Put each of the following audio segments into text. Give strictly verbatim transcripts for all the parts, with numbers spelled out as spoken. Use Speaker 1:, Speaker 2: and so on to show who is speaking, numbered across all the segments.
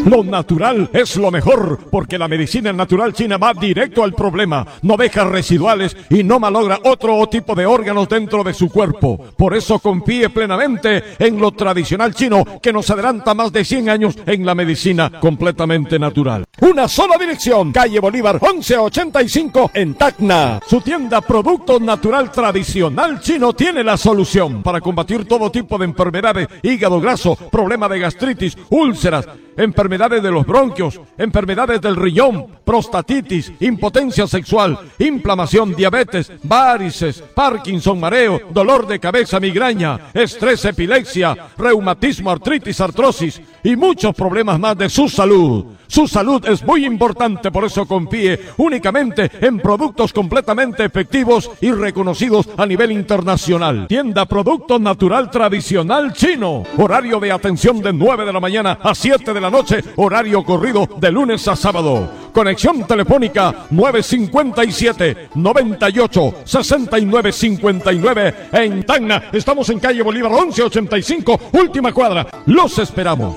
Speaker 1: Lo natural es lo mejor, porque la medicina natural china va directo al problema, no deja residuales y no malogra otro tipo de órganos dentro de su cuerpo. Por eso confíe plenamente en lo tradicional chino, que nos adelanta más de cien años en la medicina completamente natural. Una sola dirección, calle Bolívar once ochenta y cinco en Tacna. Su tienda Producto Natural Tradicional Chino tiene la solución para combatir todo tipo de enfermedades, hígado graso, problema de gastritis, úlceras, enfermedades de los bronquios, enfermedades del riñón, prostatitis, impotencia sexual, inflamación, diabetes, varices, Parkinson, mareo, dolor de cabeza, migraña, estrés, epilepsia, reumatismo, artritis, artrosis y muchos problemas más de su salud. Su salud es muy importante, por eso confíe únicamente en productos completamente efectivos y reconocidos a nivel internacional. Tienda Producto Natural Tradicional Chino. Horario de atención de nueve de la mañana a siete de la noche. Horario corrido de lunes a sábado. Conexión telefónica nueve cinco siete, noventa y ocho, sesenta y nueve cincuenta y nueve en Tacna. Estamos en calle Bolívar once ochenta y cinco, última cuadra. Los esperamos.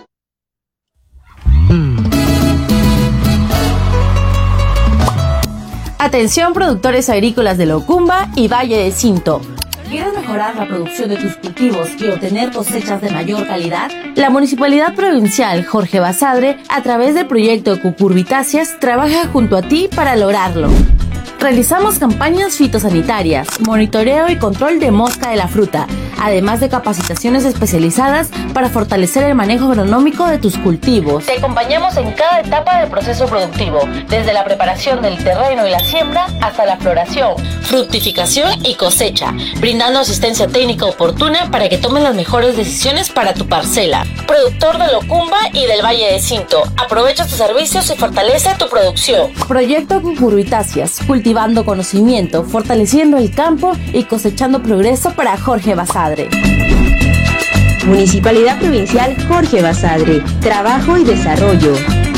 Speaker 2: Atención, productores agrícolas de Locumba y Valle de Cinto. ¿Quieres mejorar la producción de tus cultivos y obtener cosechas de mayor calidad? La Municipalidad Provincial Jorge Basadre, a través del proyecto Cucurbitáceas, trabaja junto a ti para lograrlo. Realizamos campañas fitosanitarias, monitoreo y control de mosca de la fruta, además de capacitaciones especializadas para fortalecer el manejo agronómico de tus cultivos. Te acompañamos en cada etapa del proceso productivo, desde la preparación del terreno y la siembra hasta la floración, fructificación y cosecha, brindando asistencia técnica oportuna para que tomes las mejores decisiones para tu parcela. Productor de Locumba y del Valle de Cinto, aprovecha tus servicios y fortalece tu producción. Proyecto Cucurbitáceas, cultivando conocimiento, fortaleciendo el campo y cosechando progreso para Jorge Basadre.
Speaker 3: Municipalidad Provincial Jorge Basadre, trabajo y desarrollo.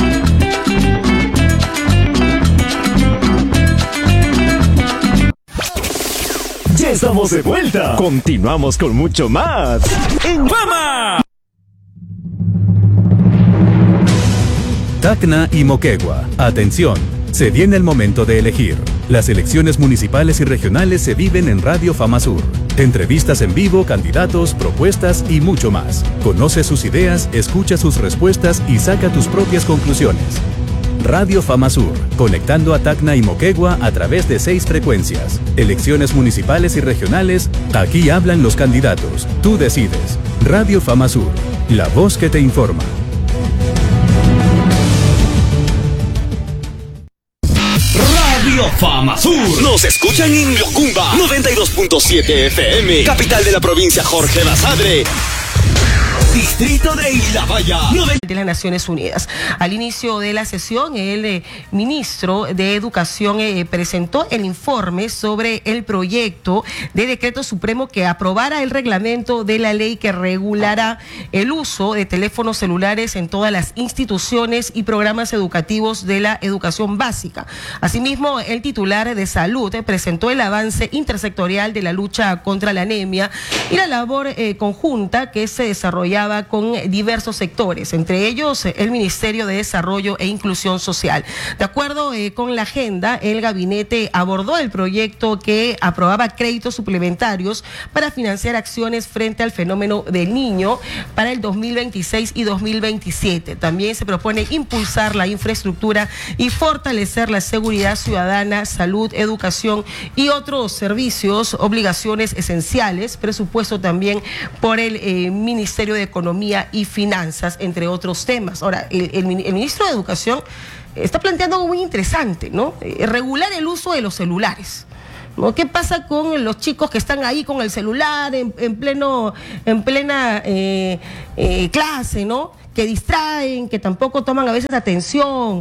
Speaker 4: Ya estamos de vuelta. Continuamos con mucho más en Fama.
Speaker 5: Tacna y Moquegua, atención, se viene el momento de elegir. Las elecciones municipales y regionales se viven en Radio Fama Sur. Entrevistas en vivo, candidatos, propuestas y mucho más. Conoce sus ideas, escucha sus respuestas y saca tus propias conclusiones. Radio Fama Sur, conectando a Tacna y Moquegua a través de seis frecuencias. Elecciones municipales y regionales, aquí hablan los candidatos. Tú decides. Radio Fama Sur, la voz que te informa.
Speaker 4: Radio Fama Sur. Nos escuchan en Locumba noventa y dos punto siete F M, capital de la provincia Jorge Basadre. Distrito de Isla Valla
Speaker 6: de las Naciones Unidas. Al inicio de la sesión, el eh, ministro de Educación eh, presentó el informe sobre el proyecto de decreto supremo que aprobara el reglamento de la ley que regulará el uso de teléfonos celulares en todas las instituciones y programas educativos de la educación básica. Asimismo, el titular de Salud eh, presentó el avance intersectorial de la lucha contra la anemia y la labor eh, conjunta que se desarrollaba con diversos sectores, entre ellos el Ministerio de Desarrollo e Inclusión Social. De acuerdo eh, con la agenda, el gabinete abordó el proyecto que aprobaba créditos suplementarios para financiar acciones frente al fenómeno del niño para el dos mil veintiséis y dos mil veintisiete. También se propone impulsar la infraestructura y fortalecer la seguridad ciudadana, salud, educación y otros servicios, obligaciones esenciales, presupuesto también por el eh, Ministerio de Economía y Finanzas, entre otros temas. Ahora, el, el, el ministro de Educación está planteando algo muy interesante, ¿no? Eh, regular el uso de los celulares, ¿no? ¿Qué pasa con los chicos que están ahí con el celular en, en pleno, en plena eh, eh, clase, ¿no? Que distraen, que tampoco toman a veces atención,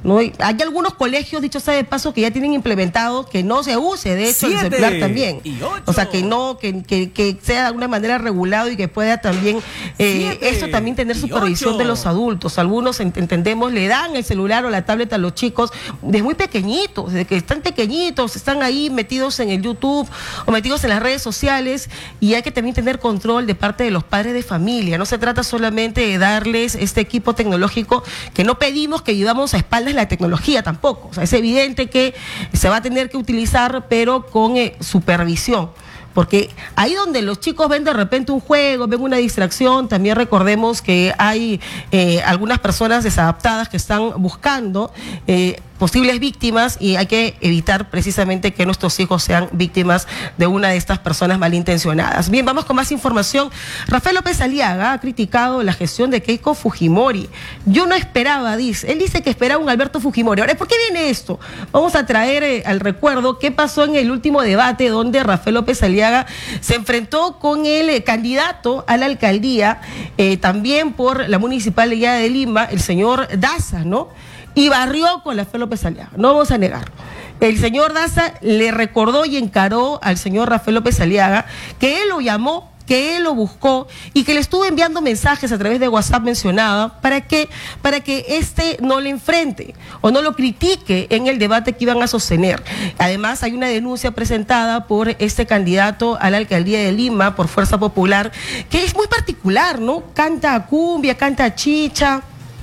Speaker 6: ¿no? Hay algunos colegios, dicho sea de paso, que ya tienen implementado que no se use, de hecho,
Speaker 4: Siete
Speaker 6: el celular también.
Speaker 4: Y ocho.
Speaker 6: O sea, que no, que, que, que sea de alguna manera regulado y que pueda también, eh, esto también tener supervisión de los adultos. Algunos, ent entendemos, le dan el celular o la tablet a los chicos desde muy pequeñitos, desde que están pequeñitos, están ahí metidos en el YouTube o metidos en las redes sociales, y hay que también tener control de parte de los padres de familia. No se trata solamente de darles este equipo tecnológico, que no pedimos que vivamos a espaldas de la tecnología tampoco. O sea, es evidente que se va a tener que utilizar, pero con eh, supervisión. Porque ahí donde los chicos ven de repente un juego, ven una distracción, también recordemos que hay eh, algunas personas desadaptadas que están buscando eh, posibles víctimas, y hay que evitar precisamente que nuestros hijos sean víctimas de una de estas personas malintencionadas. Bien, vamos con más información. Rafael López Aliaga ha criticado la gestión de Keiko Fujimori. Yo no esperaba, dice, él dice que esperaba un Alberto Fujimori. Ahora, ¿por qué viene esto? Vamos a traer eh, al recuerdo qué pasó en el último debate donde Rafael López Aliaga se enfrentó con el eh, candidato a la alcaldía, eh, también por la Municipalidad de Lima, el señor Daza, ¿no? Y barrió con Rafael López Aliaga, no vamos a negar. El señor Daza le recordó y encaró al señor Rafael López Aliaga que él lo llamó, que él lo buscó y que le estuvo enviando mensajes a través de WhatsApp mencionada para que, para que este no le enfrente o no lo critique en el debate que iban a sostener. Además, hay una denuncia presentada por este candidato a la alcaldía de Lima por Fuerza Popular, que es muy particular, ¿no? Canta cumbia, canta chicha,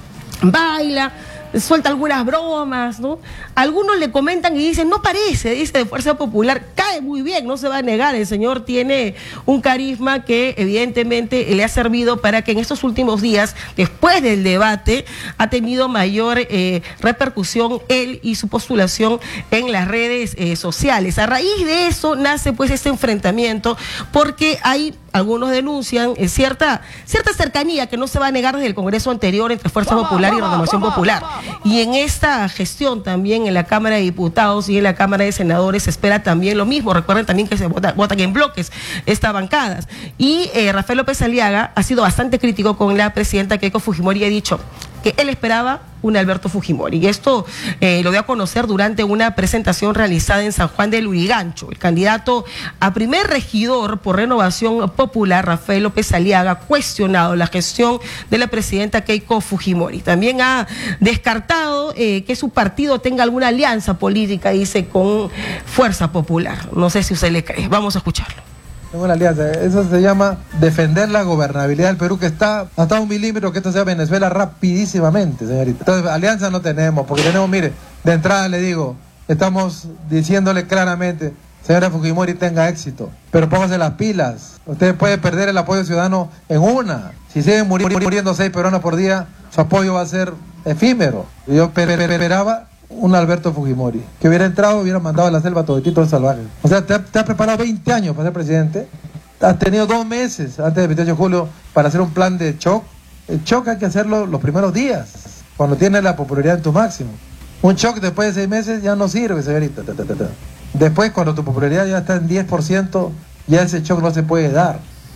Speaker 6: baila, suelta algunas bromas, ¿no? Algunos le comentan y dicen, no parece, dice de Fuerza Popular, cae muy bien, no se va a negar, el señor tiene un carisma que evidentemente le ha servido para que en estos últimos días, después del debate, ha tenido mayor eh, repercusión él y su postulación en las redes eh, sociales. A raíz de eso nace pues este enfrentamiento, porque hay, algunos denuncian eh, cierta, cierta cercanía que no se va a negar desde el Congreso anterior entre Fuerza Popular y Renovación Popular. Y en esta gestión también en la Cámara de Diputados y en la Cámara de Senadores se espera también lo mismo. Recuerden también que se vota, votan en bloques estas bancadas. Y eh, Rafael López Aliaga ha sido bastante crítico con la presidenta Keiko Fujimori y ha dicho que él esperaba un Alberto Fujimori. Y esto eh, lo dio a conocer durante una presentación realizada en San Juan del Lurigancho. El candidato a primer regidor por Renovación Popular, Rafael López Aliaga, ha cuestionado la gestión de la presidenta Keiko Fujimori. También ha descartado eh, que su partido tenga alguna alianza política, dice, con Fuerza Popular. No sé si usted le cree. Vamos a escucharlo.
Speaker 7: Tengo una alianza, eso se llama defender la gobernabilidad del Perú, que está hasta un milímetro que esto sea Venezuela rapidísimamente, señorita. Entonces, alianza no tenemos, porque tenemos, mire, de entrada le digo, estamos diciéndole claramente, señora Fujimori, tenga éxito, pero póngase las pilas. Usted puede perder el apoyo ciudadano en una. Si siguen muri muriendo seis peruanos por día, su apoyo va a ser efímero. Yo esperaba un Alberto Fujimori, que hubiera entrado, hubiera mandado a la selva toditito salvaje. O sea, te, te has preparado veinte años para ser presidente, has tenido dos meses antes del veintiocho de julio para hacer un plan de shock. El shock hay que hacerlo los primeros días, cuando tienes la popularidad en tu máximo. Un shock después de seis meses ya no sirve, señorita. Después, cuando tu popularidad ya está en diez por ciento, ya ese shock no se puede dar.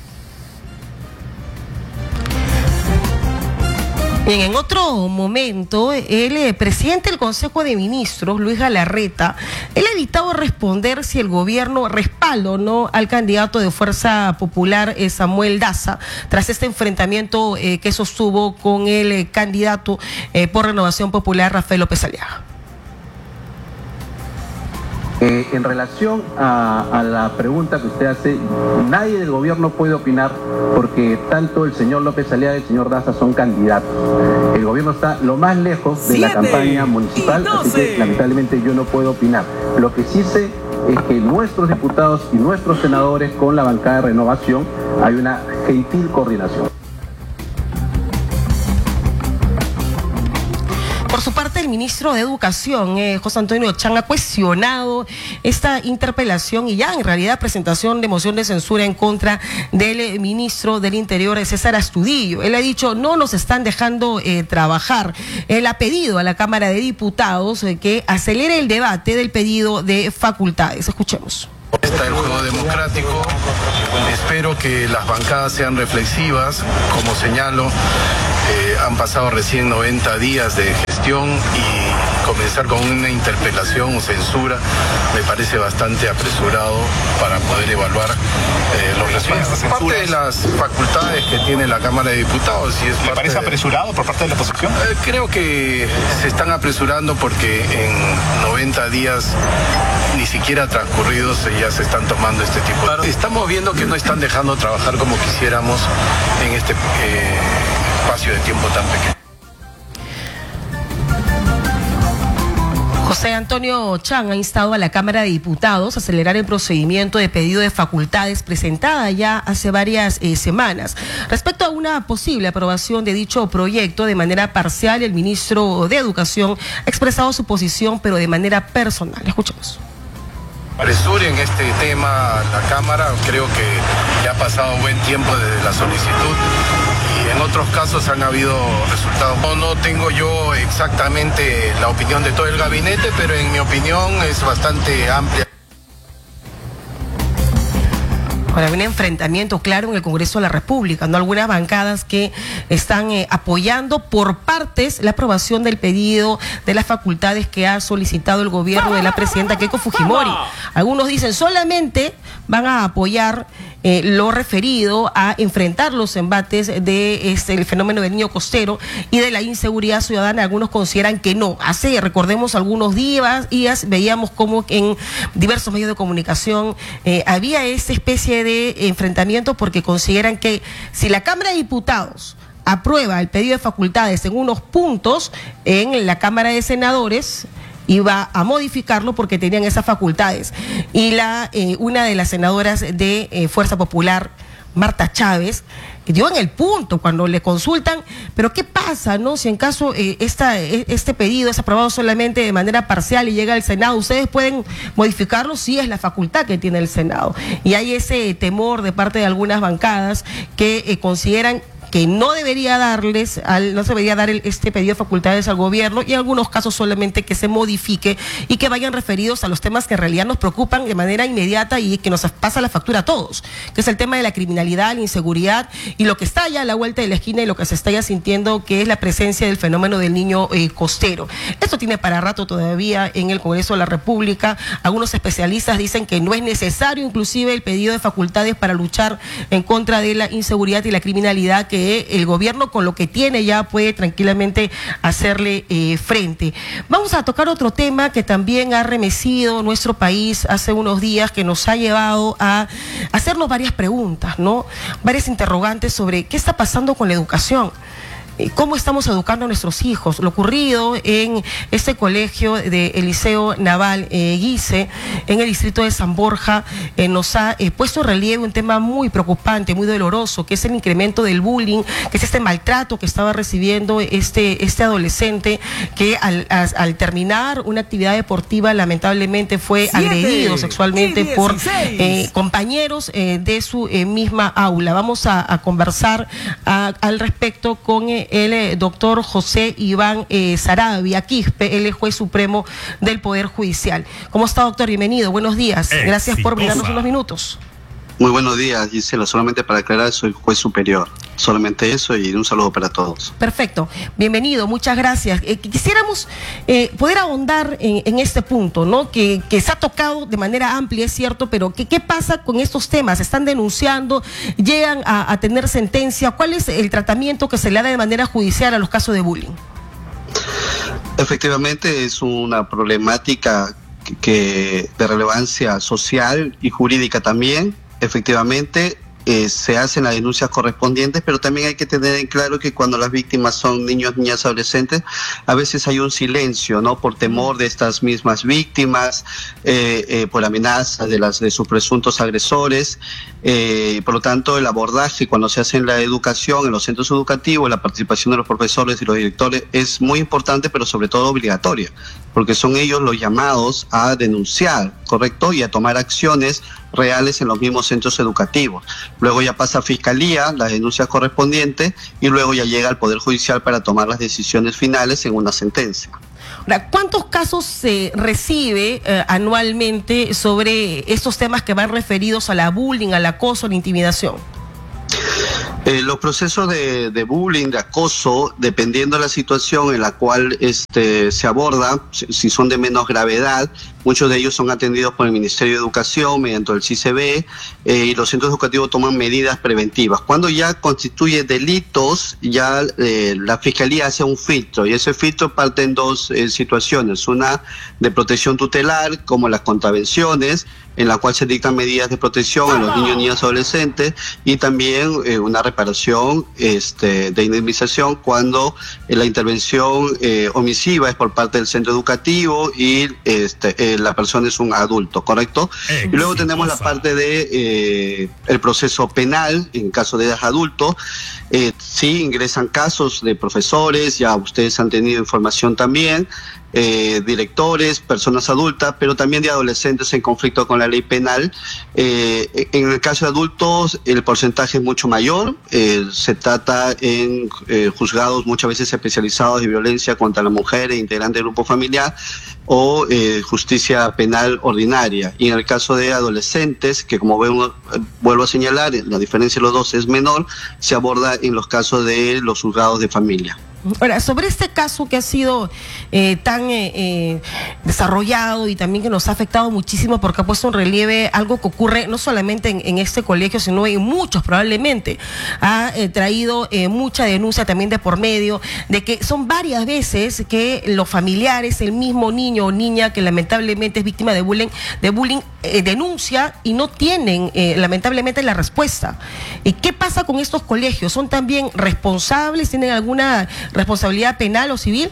Speaker 6: Bien, en otro momento, el eh, presidente del Consejo de Ministros, Luis Galarreta, él ha evitado responder si el gobierno respalda o no al candidato de Fuerza Popular, eh, Samuel Daza, tras este enfrentamiento eh, que sostuvo con el eh, candidato eh, por Renovación Popular, Rafael López Aliaga.
Speaker 8: Eh, en relación a, a la pregunta que usted hace, nadie del gobierno puede opinar porque tanto el señor López Aliaga y el señor Daza son candidatos. El gobierno está lo más lejos de la campaña municipal, así que lamentablemente yo no puedo opinar. Lo que sí sé es que nuestros diputados y nuestros senadores con la bancada de Renovación hay una gentil coordinación.
Speaker 6: Por su parte, el ministro de Educación, eh, José Antonio Chang, ha cuestionado esta interpelación y ya en realidad presentación de moción de censura en contra del eh, ministro del Interior, César Astudillo. Él ha dicho, no nos están dejando eh, trabajar. Él ha pedido a la Cámara de Diputados eh, que acelere el debate del pedido de facultades. Escuchemos.
Speaker 9: Está el juego democrático, espero que las bancadas sean reflexivas, como señalo, eh, han pasado recién noventa días de gestión y comenzar con una interpelación o censura me parece bastante apresurado para poder evaluar eh, los resultados. Es parte de las facultades que tiene la Cámara de Diputados. Y es
Speaker 10: ¿Le parece
Speaker 9: de...
Speaker 10: apresurado por parte de la oposición?
Speaker 9: Eh, creo que se están apresurando porque en noventa días ni siquiera transcurridos ya se están tomando este tipo de... Estamos viendo que no están dejando trabajar como quisiéramos en este eh, espacio de tiempo tan pequeño.
Speaker 6: José Antonio Chan ha instado a la Cámara de Diputados a acelerar el procedimiento de pedido de facultades presentada ya hace varias eh, semanas. Respecto a una posible aprobación de dicho proyecto de manera parcial, el ministro de Educación ha expresado su posición, pero de manera personal. Escuchemos.
Speaker 9: Apresuren este tema la Cámara, creo que ya ha pasado buen tiempo desde la solicitud. En otros casos han habido resultados. No, no tengo yo exactamente la opinión de todo el gabinete, pero en mi opinión es bastante amplia.
Speaker 6: Ahora, hay un enfrentamiento claro en el Congreso de la República, ¿no? Algunas bancadas que están eh, apoyando por partes la aprobación del pedido de las facultades que ha solicitado el gobierno de la presidenta Keiko Fujimori. Algunos dicen solamente van a apoyar eh, lo referido a enfrentar los embates de este, el fenómeno del niño costero y de la inseguridad ciudadana. Algunos consideran que no. Hace, recordemos, algunos días, días veíamos como en diversos medios de comunicación eh, había esta especie de de enfrentamiento porque consideran que si la Cámara de Diputados aprueba el pedido de facultades en unos puntos, en la Cámara de Senadores iba a modificarlo porque tenían esas facultades. Y la eh, una de las senadoras de eh, Fuerza Popular, Marta Chávez, dio en el punto cuando le consultan, pero ¿qué pasa, no? Si en caso eh, esta, este pedido es aprobado solamente de manera parcial y llega al Senado, ¿ustedes pueden modificarlo? Sí, es la facultad que tiene el Senado. Y hay ese temor de parte de algunas bancadas que eh, consideran que no debería darles, al, no se debería dar el, este pedido de facultades al gobierno y en algunos casos solamente que se modifique y que vayan referidos a los temas que en realidad nos preocupan de manera inmediata y que nos pasa la factura a todos, que es el tema de la criminalidad, la inseguridad y lo que está allá a la vuelta de la esquina y lo que se está ya sintiendo que es la presencia del fenómeno del niño eh, costero. Esto tiene para rato todavía en el Congreso de la República. Algunos especialistas dicen que no es necesario inclusive el pedido de facultades para luchar en contra de la inseguridad y la criminalidad, que el gobierno con lo que tiene ya puede tranquilamente hacerle eh, frente. Vamos a tocar otro tema que también ha remecido nuestro país hace unos días, que nos ha llevado a hacernos varias preguntas, ¿no? Varias interrogantes sobre qué está pasando con la educación. ¿Cómo estamos educando a nuestros hijos? Lo ocurrido en este colegio del Liceo Naval eh, Guise, en el distrito de San Borja, eh, nos ha eh, puesto en relieve un tema muy preocupante, muy doloroso, que es el incremento del bullying, que es este maltrato que estaba recibiendo este, este adolescente, que al, a, al terminar una actividad deportiva lamentablemente fue Siete, agredido sexualmente por eh, compañeros eh, de su eh, misma aula. Vamos a, a conversar a, al respecto con eh, el eh, doctor José Iván eh, Saravia Quispe, él es juez supremo del Poder Judicial. ¿Cómo está, doctor? Bienvenido, buenos días. Exitosa. Gracias por brindarnos unos minutos.
Speaker 11: Muy buenos días, Gisela. Solamente para aclarar, soy juez superior. Solamente eso y un saludo para todos.
Speaker 6: Perfecto. Bienvenido, muchas gracias. Eh, quisiéramos eh, poder ahondar en, en este punto, ¿no? Que, que se ha tocado de manera amplia, es cierto, pero ¿qué, qué pasa con estos temas? ¿Están denunciando? ¿Llegan a, a tener sentencia? ¿Cuál es el tratamiento que se le da de manera judicial a los casos de bullying?
Speaker 11: Efectivamente, es una problemática que, que de relevancia social y jurídica también. Efectivamente, eh, se hacen las denuncias correspondientes, pero también hay que tener en claro que cuando las víctimas son niños, niñas, adolescentes, a veces hay un silencio, ¿no? Por temor de estas mismas víctimas, eh, eh, por amenazas de las de sus presuntos agresores. Eh, por lo tanto, el abordaje cuando se hace en la educación, en los centros educativos, la participación de los profesores y los directores es muy importante, pero sobre todo obligatoria, porque son ellos los llamados a denunciar, ¿correcto? Y a tomar acciones reales en los mismos centros educativos. Luego ya pasa a Fiscalía, las denuncias correspondientes, y luego ya llega al Poder Judicial para tomar las decisiones finales en una sentencia.
Speaker 6: Ahora, ¿cuántos casos se recibe eh, anualmente sobre estos temas que van referidos a la bullying, al acoso, a la intimidación?
Speaker 11: Eh, los procesos de, de bullying, de acoso, dependiendo de la situación en la cual este, se aborda, si, si son de menos gravedad, muchos de ellos son atendidos por el Ministerio de Educación mediante el C I C B eh, y los centros educativos toman medidas preventivas. Cuando ya constituye delitos, ya eh, la Fiscalía hace un filtro y ese filtro parte en dos eh, situaciones, una de protección tutelar como las contravenciones, en la cual se dictan medidas de protección a los niños, niñas, adolescentes y también eh, una reparación este, de indemnización cuando eh, la intervención eh, omisiva es por parte del centro educativo y este, eh, la persona es un adulto, ¿correcto? Exitosa. Y luego tenemos la parte de eh, el proceso penal en caso de adultos. Eh, sí ingresan casos de profesores, ya ustedes han tenido información también, eh, directores, personas adultas, pero también de adolescentes en conflicto con la ley penal. Eh, en el caso de adultos el porcentaje es mucho mayor, eh, se trata en eh, juzgados muchas veces especializados de violencia contra la mujer e integrante del grupo familiar o eh, justicia penal ordinaria. Y en el caso de adolescentes, que como vemos, vuelvo a señalar, la diferencia de los dos es menor, se aborda en los casos de los juzgados de familia.
Speaker 6: Ahora, sobre este caso que ha sido eh, tan eh, eh, desarrollado y también que nos ha afectado muchísimo porque ha puesto en relieve algo que ocurre no solamente en, en este colegio, sino en muchos probablemente, ha eh, traído eh, mucha denuncia también de por medio, de que son varias veces que los familiares, el mismo niño o niña que lamentablemente es víctima de bullying, de bullying eh, denuncia y no tienen eh, lamentablemente la respuesta. ¿Y qué pasa con estos colegios? ¿Son también responsables? ¿Tienen alguna responsabilidad penal o civil?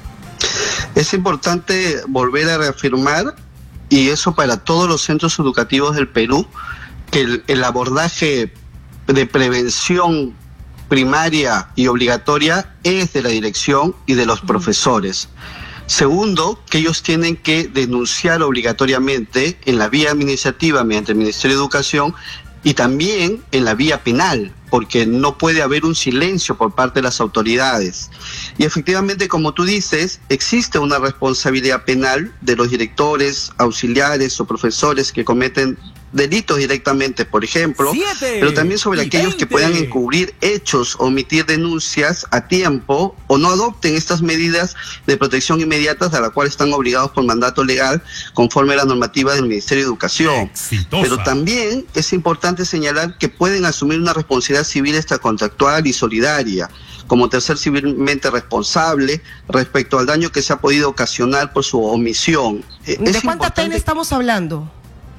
Speaker 11: Es importante volver a reafirmar, y eso para todos los centros educativos del Perú, que el, el abordaje de prevención primaria y obligatoria es de la dirección y de los profesores. Segundo, que ellos tienen que denunciar obligatoriamente en la vía administrativa mediante el Ministerio de Educación y también en la vía penal, porque no puede haber un silencio por parte de las autoridades. Y efectivamente, como tú dices, existe una responsabilidad penal de los directores, auxiliares o profesores que cometen delitos directamente, por ejemplo, Siete pero también sobre aquellos veinte que puedan encubrir hechos, omitir denuncias a tiempo o no adopten estas medidas de protección inmediatas a la cual están obligados por mandato legal conforme a la normativa del Ministerio de Educación. Exitosa. Pero también es importante señalar que pueden asumir una responsabilidad civil extracontractual y solidaria como tercer civilmente responsable respecto al daño que se ha podido ocasionar por su omisión.
Speaker 6: ¿De es cuánta pena estamos hablando?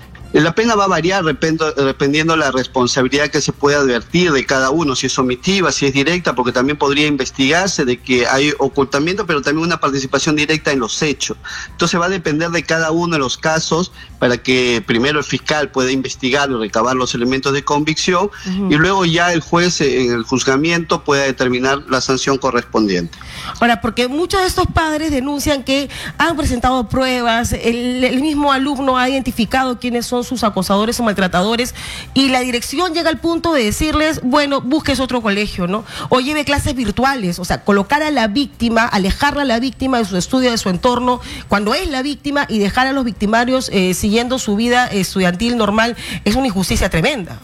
Speaker 11: La pena va a variar dependiendo de la responsabilidad que se pueda advertir de cada uno, si es omitiva, si es directa, porque también podría investigarse de que hay ocultamiento, pero también una participación directa en los hechos. Entonces va a depender de cada uno de los casos para que primero el fiscal pueda investigar y recabar los elementos de convicción uh-huh. y luego ya el juez en el juzgamiento pueda determinar la sanción correspondiente.
Speaker 6: Ahora, porque muchos de estos padres denuncian que han presentado pruebas, el, el mismo alumno ha identificado quiénes son sus acosadores o maltratadores y la dirección llega al punto de decirles, bueno, busques otro colegio, ¿no? O lleve clases virtuales, o sea, colocar a la víctima, alejarla a la víctima de su estudio, de su entorno, cuando es la víctima y dejar a los victimarios eh, siguiendo su vida estudiantil normal, es una injusticia tremenda.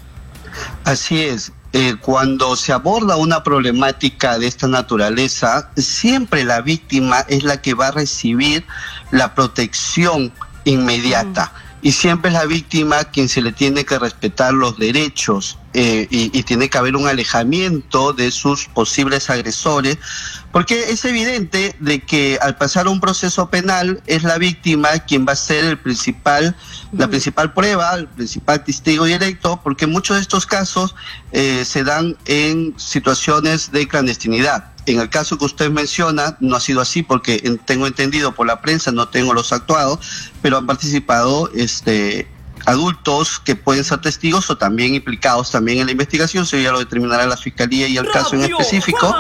Speaker 11: Así es. Eh, cuando se aborda una problemática de esta naturaleza, siempre la víctima es la que va a recibir la protección inmediata. Mm. Y siempre es la víctima quien se le tiene que respetar los derechos eh, y, y tiene que haber un alejamiento de sus posibles agresores, porque es evidente de que al pasar a un proceso penal es la víctima quien va a ser el principal, la principal prueba, el principal testigo directo, porque muchos de estos casos eh, se dan en situaciones de clandestinidad. En el caso que usted menciona, no ha sido así porque en, tengo entendido por la prensa, no tengo los actuados, pero han participado este, adultos que pueden ser testigos o también implicados también en la investigación, eso ya lo determinará la Fiscalía y el caso en específico.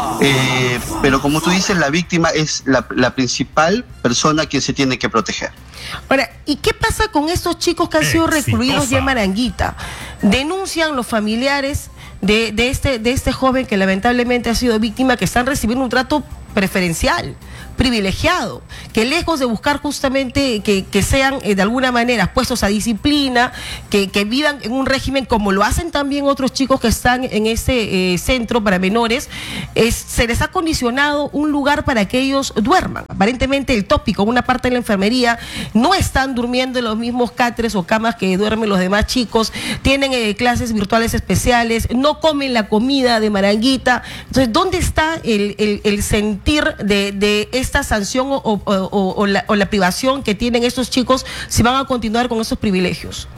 Speaker 11: Eh, pero como tú dices, la víctima es la, la principal persona a quien se tiene que proteger.
Speaker 6: Ahora, ¿y qué pasa con estos chicos que han sido recluidos ya en Maranguita? Denuncian los familiares De, de, este, de este joven que lamentablemente ha sido víctima, que están recibiendo un trato preferencial, privilegiado, que lejos de buscar justamente que, que sean eh, de alguna manera puestos a disciplina, que, que vivan en un régimen como lo hacen también otros chicos que están en ese eh, centro para menores, es, se les ha condicionado un lugar para que ellos duerman. Aparentemente el tópico, una parte de la enfermería, no están durmiendo en los mismos catres o camas que duermen los demás chicos, tienen eh, clases virtuales especiales, no comen la comida de Maranguita. Entonces, ¿dónde está el, el, el sentir de, de esta sanción o, o, o, o, la, o la privación que tienen estos chicos si van a continuar con esos privilegios?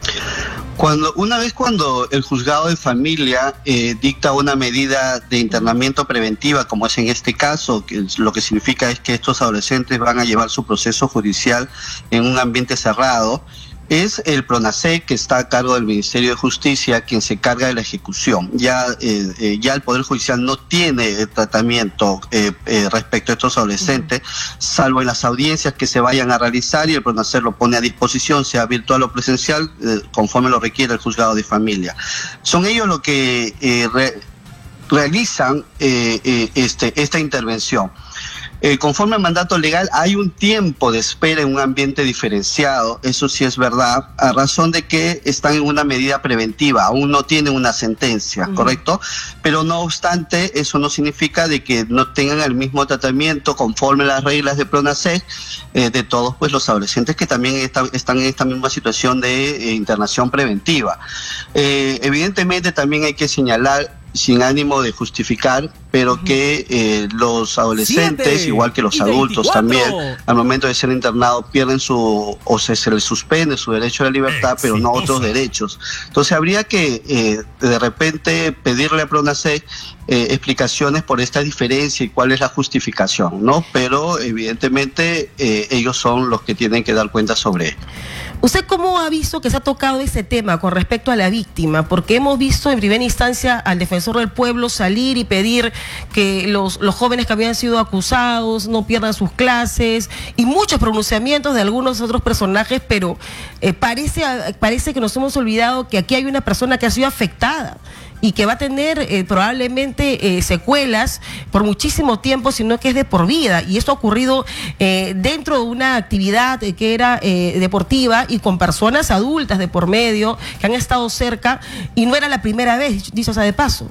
Speaker 11: Cuando, una vez cuando el juzgado de familia eh, dicta una medida de internamiento preventiva, como es en este caso, que lo que significa es que estos adolescentes van a llevar su proceso judicial en un ambiente cerrado, es el PRONASEC, que está a cargo del Ministerio de Justicia, quien se carga de la ejecución. Ya, eh, eh, ya el Poder Judicial no tiene tratamiento eh, eh, respecto a estos adolescentes, uh-huh. salvo en las audiencias que se vayan a realizar, y el PRONASEC lo pone a disposición, sea virtual o presencial, eh, conforme lo requiere el juzgado de familia. Son ellos los que eh, re, realizan eh, eh, este, esta intervención. Eh, conforme al mandato legal hay un tiempo de espera en un ambiente diferenciado, eso sí es verdad, a razón de que están en una medida preventiva, aún no tienen una sentencia, uh-huh. ¿correcto? Pero no obstante, eso no significa de que no tengan el mismo tratamiento conforme a las reglas de PRONASEC eh, de todos pues los adolescentes que también está, están en esta misma situación de eh, internación preventiva. Eh, evidentemente también hay que señalar, sin ánimo de justificar, pero uh-huh. que eh, los adolescentes, siete igual que los adultos también, al momento de ser internados pierden su, o se, se les suspende su derecho a la libertad, Exitoso. pero no otros derechos. Entonces habría que eh, de repente pedirle a PRONASEC eh, explicaciones por esta diferencia y cuál es la justificación, ¿no? Pero evidentemente eh, ellos son los que tienen que dar cuenta sobre ello.
Speaker 6: ¿Usted cómo ha visto que se ha tocado ese tema con respecto a la víctima? Porque hemos visto en primera instancia al defensor del pueblo salir y pedir que los, los jóvenes que habían sido acusados no pierdan sus clases y muchos pronunciamientos de algunos otros personajes, pero eh, parece, parece que nos hemos olvidado que aquí hay una persona que ha sido afectada y que va a tener eh, probablemente eh, secuelas por muchísimo tiempo, sino que es de por vida. Y esto ha ocurrido eh, dentro de una actividad eh, que era eh, deportiva y con personas adultas de por medio que han estado cerca, y no era la primera vez, dicho sea de paso.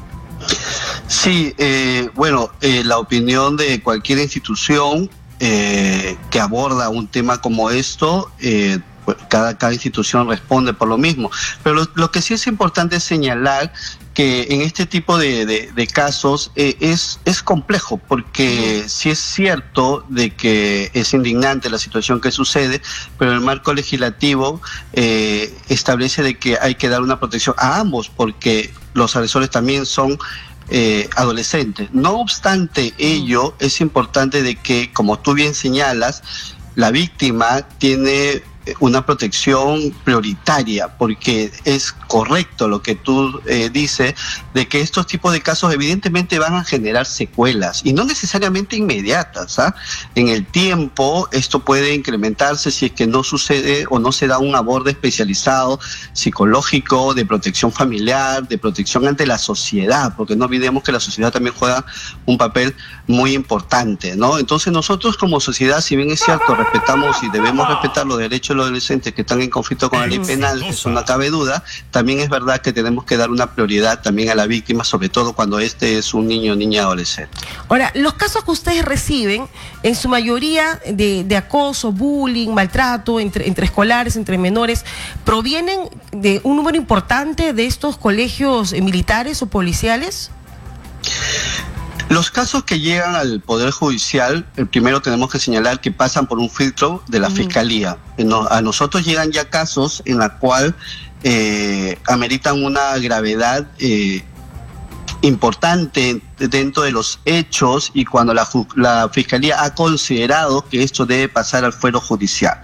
Speaker 11: Sí, eh, bueno, eh, la opinión de cualquier institución eh, que aborda un tema como esto, eh, Cada, cada institución responde por lo mismo, pero lo, lo que sí es importante es señalar que en este tipo de, de, de casos eh, es, es complejo, porque sí es cierto de que es indignante la situación que sucede, pero el marco legislativo eh, establece de que hay que dar una protección a ambos, porque los agresores también son Eh, adolescentes. No obstante ello, es importante de que, como tú bien señalas, la víctima tiene una protección prioritaria, porque es correcto lo que tú eh, dices, de que estos tipos de casos evidentemente van a generar secuelas, y no necesariamente inmediatas, ¿ah? En el tiempo esto puede incrementarse si es que no sucede o no se da un abordo especializado, psicológico, de protección familiar, de protección ante la sociedad, porque no olvidemos que la sociedad también juega un papel muy importante, ¿no? Entonces nosotros como sociedad, si bien es cierto, respetamos y debemos respetar los derechos de los adolescentes que están en conflicto con la ley penal, eso no cabe duda, también es verdad que tenemos que dar una prioridad también a la víctima, sobre todo cuando este es un niño o niña adolescente.
Speaker 6: Ahora, los casos que ustedes reciben, en su mayoría de, de acoso, bullying, maltrato entre, entre escolares, entre menores, ¿provienen de un número importante de estos colegios militares o policiales?
Speaker 11: Los casos que llegan al Poder Judicial, el primero tenemos que señalar que pasan por un filtro de la uh-huh. Fiscalía. A nosotros llegan ya casos en la cual eh, ameritan una gravedad eh, importante dentro de los hechos, y cuando la, la Fiscalía ha considerado que esto debe pasar al fuero judicial.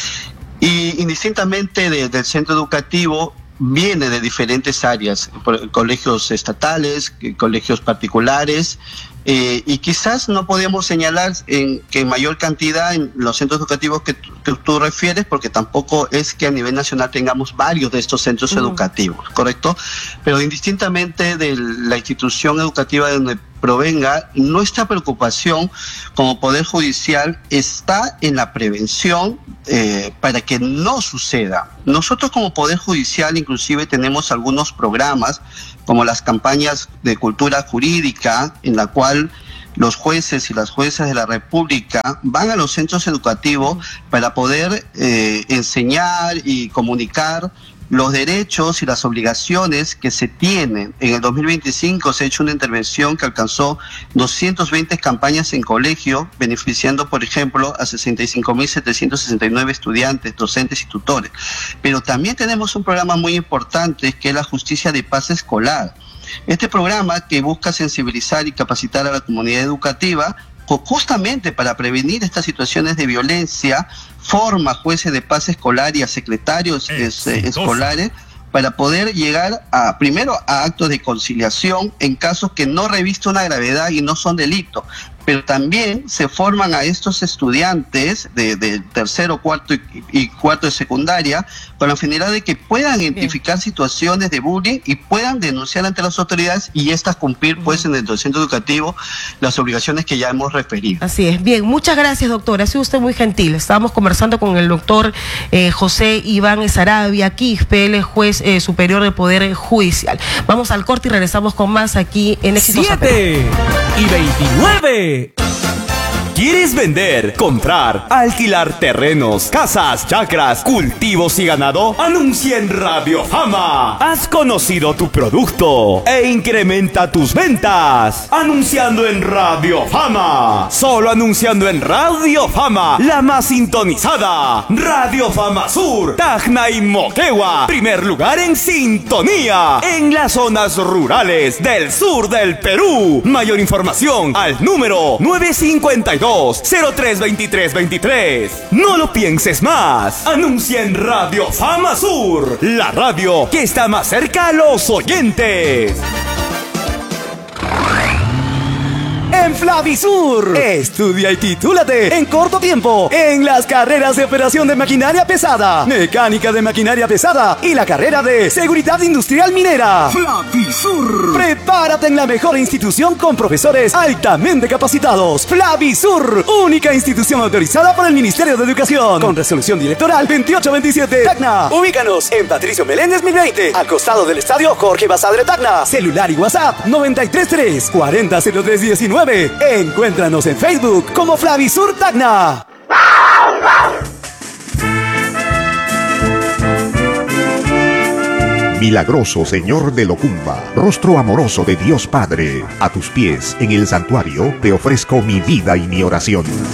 Speaker 11: Y indistintamente de, del centro educativo, viene de diferentes áreas, colegios estatales, colegios particulares, eh, y quizás no podemos señalar en, que en mayor cantidad en los centros educativos que, que tú refieres, porque tampoco es que a nivel nacional tengamos varios de estos centros uh-huh. educativos, ¿correcto? Pero indistintamente de la institución educativa donde provenga, nuestra preocupación como Poder Judicial está en la prevención eh, para que no suceda. Nosotros como Poder Judicial inclusive tenemos algunos programas como las campañas de cultura jurídica, en la cual los jueces y las juezas de la República van a los centros educativos para poder eh, enseñar y comunicar los derechos y las obligaciones que se tienen. En el dos mil veinticinco se ha hecho una intervención que alcanzó doscientas veinte campañas en colegio, beneficiando, por ejemplo, a sesenta y cinco mil setecientos sesenta y nueve estudiantes, docentes y tutores. Pero también tenemos un programa muy importante que es la Justicia de Paz Escolar. Este programa, que busca sensibilizar y capacitar a la comunidad educativa justamente para prevenir estas situaciones de violencia, forma jueces de paz escolar y a secretarios es, eh, escolares para poder llegar a, primero, a actos de conciliación en casos que no revisten una gravedad y no son delitos. Pero también se forman a estos estudiantes de, de tercero, cuarto y, y cuarto de secundaria con la finalidad de que puedan identificar Bien. situaciones de bullying y puedan denunciar ante las autoridades y estas cumplir pues en el centro educativo las obligaciones que ya hemos referido.
Speaker 6: Así es. Bien, muchas gracias, doctor. Ha sido usted muy gentil. Estábamos conversando con el doctor eh, José Iván Saravia Quispe, el juez eh, superior del Poder Judicial. Vamos al corte y regresamos con más aquí en Exitosa
Speaker 4: siete y veintinueve. ¿Quieres vender, comprar, alquilar terrenos, casas, chacras, cultivos y ganado? Anuncia en Radio Fama. Has conocido tu producto e incrementa tus ventas. Anunciando en Radio Fama. Solo anunciando en Radio Fama, la más sintonizada. Radio Fama Sur, Tacna y Moquegua. Primer lugar en sintonía en las zonas rurales del sur del Perú. Mayor información al número nueve cinco dos, cero tres veintitrés veintitrés. No lo pienses más. Anuncia en Radio Fama Sur, la radio que está más cerca a los oyentes. En Flavisur, estudia y titúlate en corto tiempo en las carreras de operación de maquinaria pesada, mecánica de maquinaria pesada y la carrera de seguridad industrial minera. Flavisur. Prepárate en la mejor institución con profesores altamente capacitados. Flavisur, única institución autorizada por el Ministerio de Educación, con resolución directoral veintiocho veintisiete. Tacna. Ubícanos en Patricio Meléndez mil veinte, al costado del estadio Jorge Basadre Tacna. Celular y WhatsApp noventa y tres tres, cuarenta cero tres diecinueve. Encuéntranos en Facebook como Flavisur Tacna.
Speaker 10: Milagroso Señor de Locumba, rostro amoroso de Dios Padre, a tus pies en el santuario te ofrezco mi vida y mi oración.